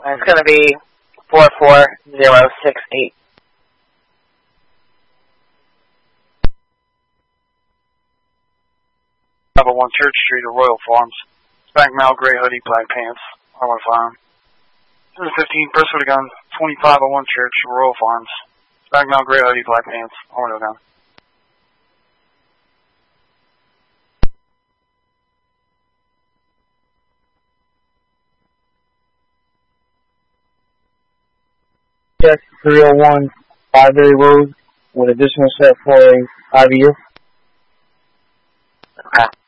And it's going to be 44068. Number 1 Church Street of Royal Farms. Black male, gray hoodie, black pants. I want to find him. This is 15, press with a gun. 2501 Church, Royal Farms. Black male, gray hoodie, black pants. I want to gun. Check 301 Byberry Road with additional set for a IVF. Okay.